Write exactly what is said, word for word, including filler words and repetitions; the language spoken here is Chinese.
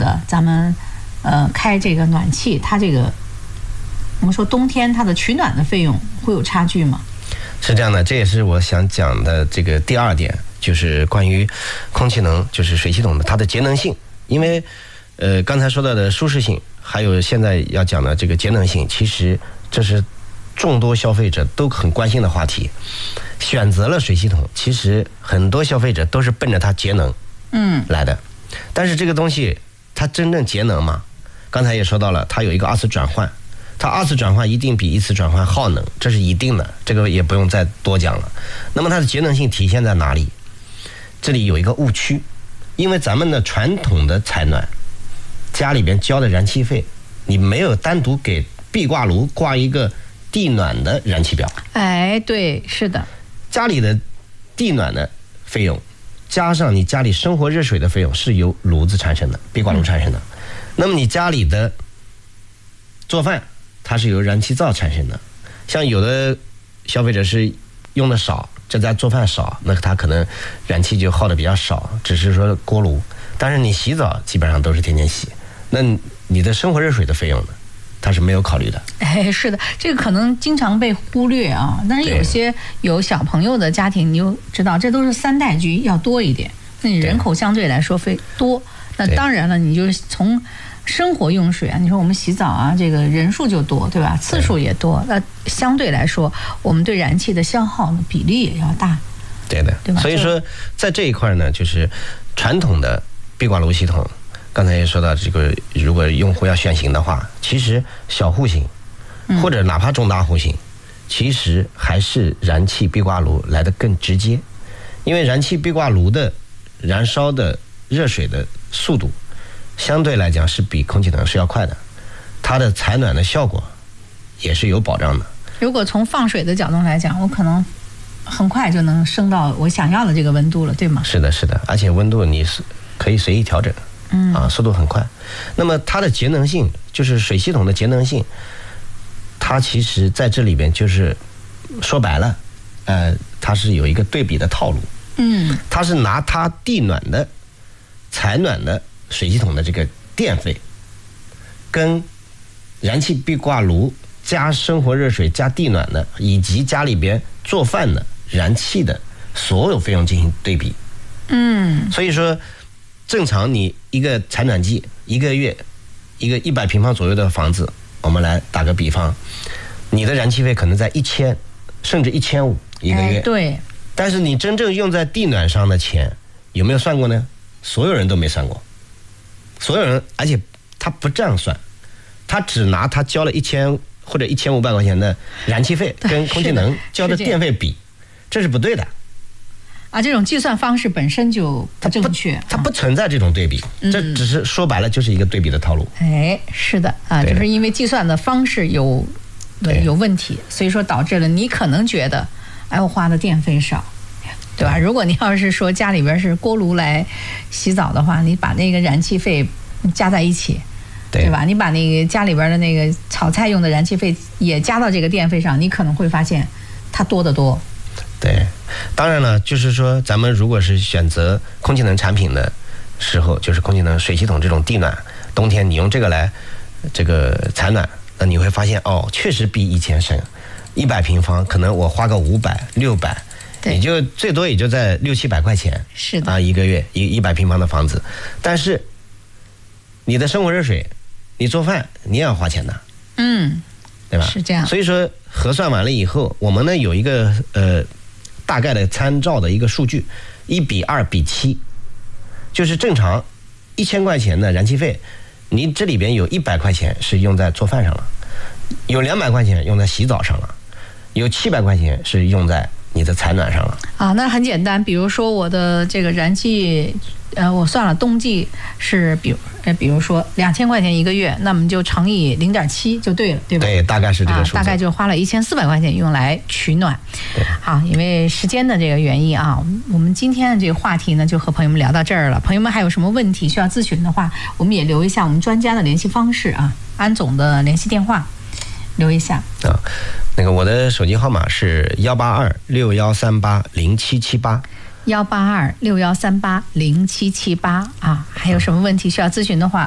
的咱们呃开这个暖气，它这个我们说冬天它的取暖的费用会有差距吗？ 是这样的，这也是我想讲的这个第二点，就是关于空气能，就是水系统的它的节能性。因为呃刚才说到的舒适性，还有现在要讲的这个节能性，其实这是众多消费者都很关心的话题。选择了水系统，其实很多消费者都是奔着它节能嗯来的。但是这个东西它真正节能吗？刚才也说到了，它有一个二次转换，它二次转换一定比一次转换耗能，这是一定的，这个也不用再多讲了。那么它的节能性体现在哪里？这里有一个误区，因为咱们的传统的采暖，家里边交的燃气费，你没有单独给壁挂炉挂一个地暖的燃气表。 哎，对，是的， 家里的地暖的费用加上你家里生活热水的费用是由炉子产生的，壁挂炉产生的。嗯、那么你家里的做饭，它是由燃气灶产生的。像有的消费者是用的少，在家做饭少，那他可能燃气就耗的比较少，只是说锅炉。但是你洗澡基本上都是天天洗，那你的生活热水的费用呢？它是没有考虑的。 哎，是的，这个可能经常被忽略啊。但是有些有小朋友的家庭，你就知道这都是三代居，要多一点。那你人口相对来说费多，那当然了，你就从生活用水啊，你说我们洗澡啊，这个人数就多，对吧？次数也多，那相对来说，我们对燃气的消耗呢比例也要大。 对的，对吧？所以说在这一块呢，就是传统的壁挂炉系统。刚才也说到这个，如果用户要选型的话，其实小户型或者哪怕中大户型，其实还是燃气壁挂炉来得更直接。因为燃气壁挂炉的燃烧的热水的速度相对来讲是比空气能是要快的，它的采暖的效果也是有保障的。 如果从放水的角度来讲，我可能很快就能升到我想要的这个温度了，对吗？ 是的，是的，而且温度你是可以随意调整。嗯啊，速度很快。那么它的节能性，就是水系统的节能性，它其实在这里边就是说白了，呃，它是有一个对比的套路。嗯，它是拿它地暖的、采暖的水系统的这个电费，跟燃气壁挂炉加生活热水加地暖的，以及家里边做饭的燃气的所有费用进行对比。嗯，所以说。正常你一个采暖季一个月一个一百平方左右的房子，我们来打个比方，你的燃气费可能在一千甚至一千五一个月。 哎，对。 但是你真正用在地暖上的钱有没有算过呢？所有人都没算过，所有人，而且他不这样算，他只拿他交了一千或者一千五百块钱的燃气费跟空气能交的电费比，这是不对的。 啊，这种计算方式本身就不正确， 它不存在这种对比，嗯、这只是说白了就是一个对比的套路。 哎，是的啊，就是因为计算的方式有有问题，所以说导致了你可能觉得，哎，我花的电费少，对吧？如果你要是说家里边是锅炉来洗澡的话，你把那个燃气费加在一起，对, 对吧？你把那个家里边的那个炒菜用的燃气费也加到这个电费上，你可能会发现它多得多。 对，当然了，就是说咱们如果是选择空气能产品的时候，就是空气能水系统这种地暖，冬天你用这个来这个采暖，那你会发现哦，确实比以前省。一百平方可能我花个五百六百，你就最多也就在六七百块钱， 是的啊，一个月一一百平方的房子，但是你的生活热水，你做饭你也要花钱的，嗯，对吧？ 是这样。 所以说核算完了以后，我们呢有一个呃。大概的参照的一个数据，一比二比七，就是正常一千块钱的燃气费，你这里边有一百块钱是用在做饭上了，有两百块钱用在洗澡上了，有七百块钱是用在你的采暖上了。 啊，那很简单，比如说我的这个燃气，呃，我算了，冬季是比如呃，比如说两千块钱一个月，那么就乘以零点七就对了，对吧？ 对，大概是这个数字。 啊，大概就花了一千四百块钱用来取暖。好，因为时间的这个原因啊，我们今天的这个话题呢，就和朋友们聊到这儿了。朋友们还有什么问题需要咨询的话，我们也留一下我们专家的联系方式啊，安总的联系电话，留一下。 啊，那个我的手机号码是幺八二六幺三八零七七八。 幺八二六幺三八零七七八啊，还有什么问题需要咨询的话？